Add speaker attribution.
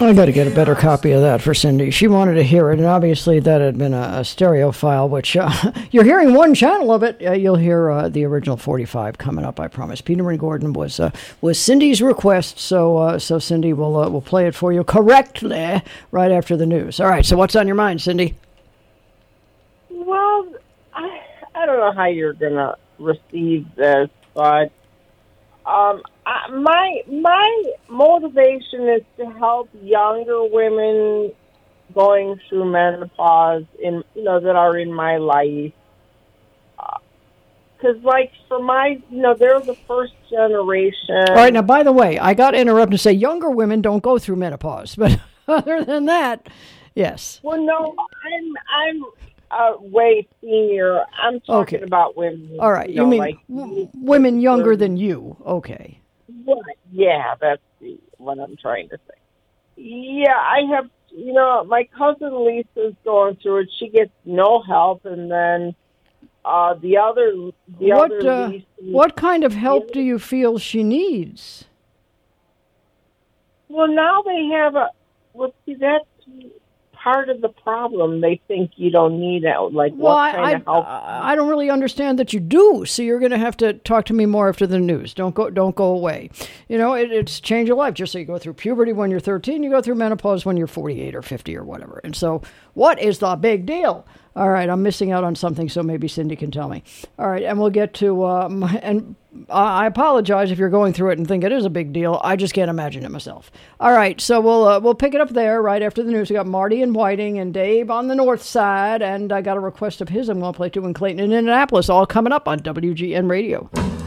Speaker 1: I got to get a better copy of that for Cindy. She wanted to hear it, and obviously that had been a stereo file, which you're hearing one channel of it. You'll hear the original 45 coming up, I promise. Peter and Gordon was Cindy's request, so Cindy will play it for you correctly right after the news. All right, so what's on your mind, Cindy?
Speaker 2: Well, I don't know how you're going to receive this, but my motivation is to help younger women going through menopause that are in my life. Because, for they're the first generation.
Speaker 1: All right, now, by the way, I got to interrupt and say younger women don't go through menopause. But other than that, yes.
Speaker 2: Well, no, I'm way senior. I'm talking about women.
Speaker 1: All right, you mean women younger than you. Okay.
Speaker 2: Yeah, that's what I'm trying to say. Yeah, I have, my cousin Lisa's going through it. She gets no help, and then the other Lisa,
Speaker 1: what kind of help do you feel she needs?
Speaker 2: Well, now they have that's part of the problem. They think you don't need it. What kind of help?
Speaker 1: I don't really understand that you do. So you're going to have to talk to me more after the news. Don't go away. It's change of life. Just so you go through puberty when you're 13, you go through menopause when you're 48 or 50 or whatever. And so, what is the big deal? All right, I'm missing out on something, so maybe Cindy can tell me. All right, and we'll get to, and I apologize if you're going through it and think it is a big deal. I just can't imagine it myself. All right, so we'll pick it up there right after the news. We got Marty in Whiting and Dave on the north side, and I got a request of his I'm going to play too in Clayton and Indianapolis, all coming up on WGN Radio.